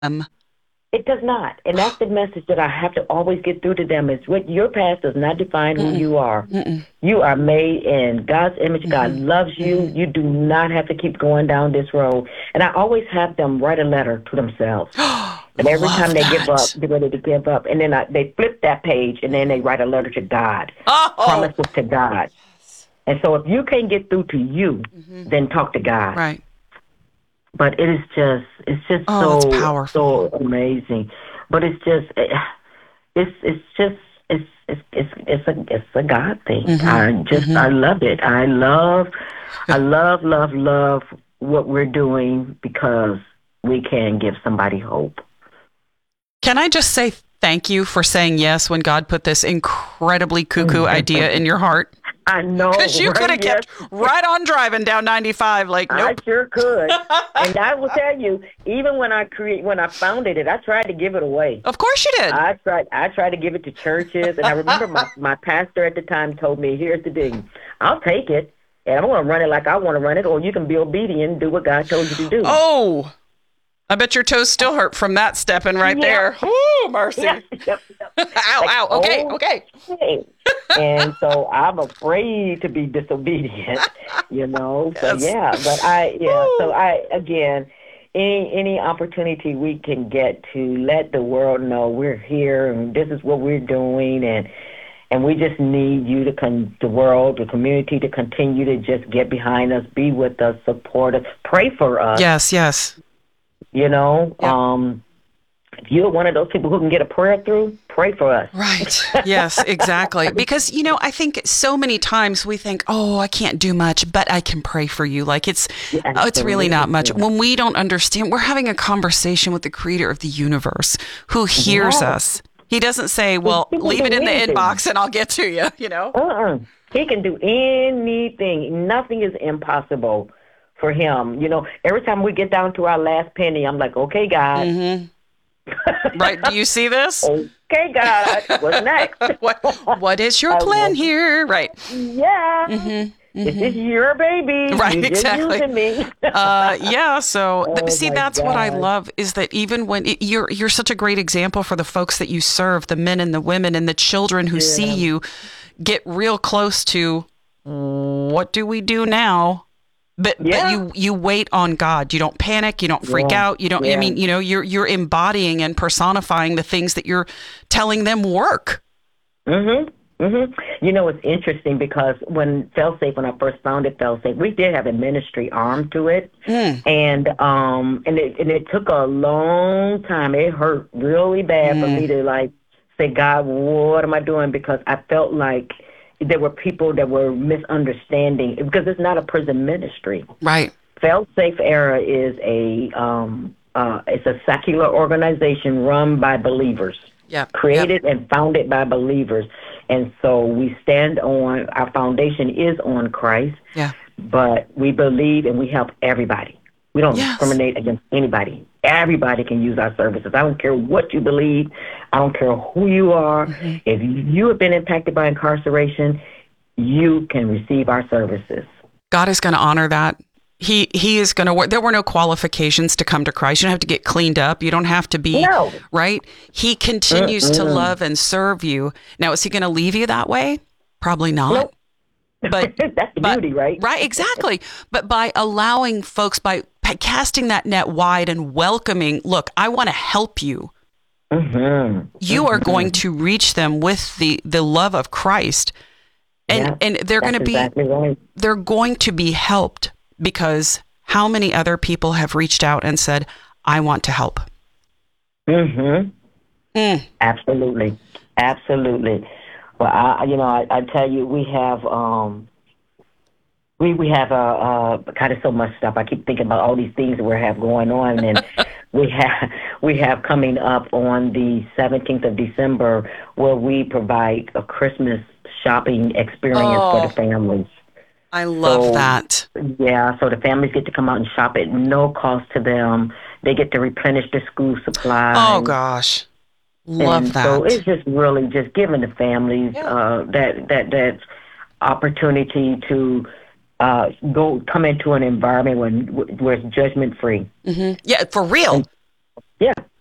Um, It does not. And that's the message that I have to always get through to them is what your past does not define who mm-mm, you are. mm-mm, You are made in God's image. God mm-hmm, loves you. mm-hmm. You do not have to keep going down this road. And I always have them write a letter to themselves. And every time Love they give up, that. they're ready to give up. And then they flip that page and then they write a letter to God, Oh, promises to God. And so if you can't get through to you, hmm, then talk to God. right. But it's just Oh, that's so, powerful. so amazing. But it's just, it's a God thing. Hmm, hmm. I love it. I love what we're doing because we can give somebody hope. Can I just say thank you for saying yes when God put this incredibly cuckoo idea in your heart? I know, Because you could have right? Yes, kept right on driving down 95 like, I nope. sure could. And I will tell you, even when I founded it, I tried to give it away. Of course you did. I tried to give it to churches, and I remember my pastor at the time told me, "Here's the thing, I'll take it, and I'm going to run it like I want to run it, or you can be obedient and do what God told you to do." Oh, I bet your toes still hurt from that stepping right Yeah, there. Ooh, mercy. yeah, yep. Ow, Like, ow. Okay, okay. okay. And so I'm afraid to be disobedient, So Yes. so Woo. I again, any opportunity we can get to let the world know we're here and this is what we're doing, and we just need you the world, the community to continue to just get behind us, be with us, support us, pray for us. Yes, yes. You know, Yep. if you're one of those people who can get a prayer through, pray for us. Right. Yes, exactly. Because, I think so many times we think, oh, I can't do much, but I can pray for you. Like Yeah, it's really not much. absolutely. When we don't understand, we're having a conversation with the creator of the universe who hears Yes. us. He doesn't say, well, He can leave it do in the anything. inbox and I'll get to you. Uh-uh. He can do anything. Nothing is impossible for him. Every time we get down to our last penny, I'm like, okay, God. Hmm. Right. Do you see this? Okay, God. What's next? What is your I plan love, here? Right. yeah. Hmm. This Hmm. is your baby. Right, You're just exactly. using me. Yeah. So, Oh, see, my that's what I God. love is that even when you're such a great example for the folks that you serve, the men and the women and the children who see Yeah. you get real close to what do we do now? But Yeah. you wait on God. You don't panic. You don't freak Yeah. out. You don't. I Yeah. mean, you're embodying and personifying the things that you're telling them work. Mhm. Mhm. It's interesting because when I first founded Failsafe, we did have a ministry arm to it, Mm, and it took a long time. It hurt really bad for me mm, to say, God, what am I doing? Because I felt like there were people that were misunderstanding because it's not a prison ministry. right. Failsafe Era is it's a secular organization run by believers, Yep. Yep. created and founded by believers. And so we stand on, our foundation is on Christ, Yeah. but we believe and we help everybody. We don't Yes. discriminate against anybody. Everybody can use our services. I don't care what you believe. I don't care who you are. Hmm. If you have been impacted by incarceration, you can receive our services. God is going to honor that. He is going to work. There were no qualifications to come to Christ. You don't have to get cleaned up. You don't have to be, No. right? He continues to Mm-mm. love and serve you. Now, is he going to leave you that way? Probably not. Nope. But, That's the but, beauty, right? right, exactly. But by allowing folks, by casting that net wide and welcoming, look, I want to help you. Mm-hmm. You are going to reach them with the love of Christ. Yeah, And they're going that's to be exactly right. they're going to be helped because how many other people have reached out and said, I want to help? Mm-hmm. Mm. Absolutely. Absolutely. Well, I tell you, we have we have kind of so much stuff. I keep thinking about all these things that we have going on, and we have coming up on the 17th of December where we provide a Christmas shopping experience for the Oh, families. I love So that. yeah, so the families get to come out and shop at no cost to them. They get to replenish their school Oh supplies. gosh. Love And so that. it's just really just giving the families Yeah. that opportunity to come into an environment where it's judgment free. Yeah, for real. Yeah.